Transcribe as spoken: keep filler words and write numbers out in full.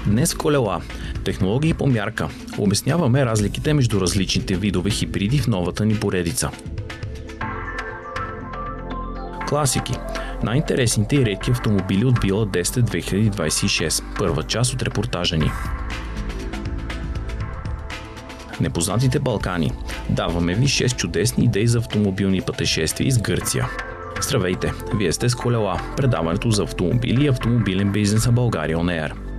Днес в Колела. Технологии по мярка. Обясняваме разликите между различните видове хибриди в новата ни поредица. Класики. Най-интересните и редки автомобили от Била десет две хиляди двадесет и шест. Първа част от репортажа ни. Непознатите Балкани. Даваме ви шест чудесни идеи за автомобилни пътешествия из Гърция. Здравейте! Вие сте с Колела, предаването за автомобили и автомобилен бизнес на България On Air.